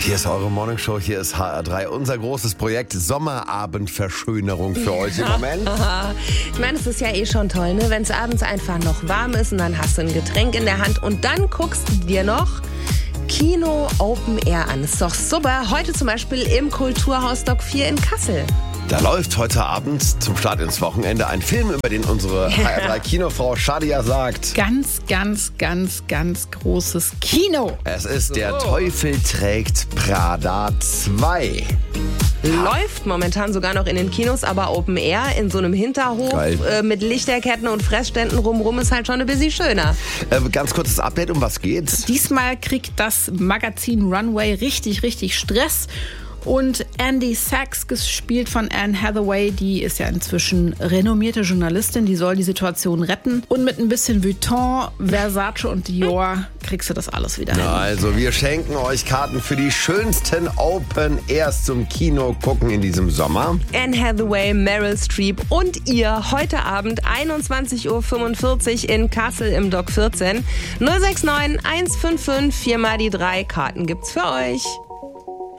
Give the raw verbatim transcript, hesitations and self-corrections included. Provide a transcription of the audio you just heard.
Hier ist eure Morningshow, hier ist H R drei. Unser großes Projekt Sommerabendverschönerung für euch im Moment. Ich meine, es ist ja eh schon toll, ne? Wenn es abends einfach noch warm ist und dann hast du ein Getränk in der Hand und dann guckst du dir noch Kino Open Air an. Ist doch super. Heute zum Beispiel im Kulturhaus Dock vier in Kassel. Da läuft heute Abend zum Start ins Wochenende ein Film, über den unsere H R drei Kinofrau Shadia sagt: Ganz, ganz, ganz, ganz großes Kino. Es ist Der Teufel trägt Prada zwei. Läuft momentan sogar noch in den Kinos, aber Open Air in so einem Hinterhof äh, mit Lichterketten und Fressständen rumrum ist halt schon ein bisschen schöner. Äh, ganz kurzes Update, um was geht's? Diesmal kriegt das Magazin Runway richtig, richtig Stress. Und Andy Sachs, gespielt von Anne Hathaway, die ist ja inzwischen renommierte Journalistin, die soll die Situation retten. Und mit ein bisschen Vuitton, Versace und Dior kriegst du das alles wieder hin. Na, also wir schenken euch Karten für die schönsten Open Airs zum Kino gucken in diesem Sommer. Anne Hathaway, Meryl Streep und ihr heute Abend einundzwanzig Uhr fünfundvierzig in Kassel im Dock vierzehn. null sechs neun eins fünf fünf vier mal die drei Karten gibt's für euch.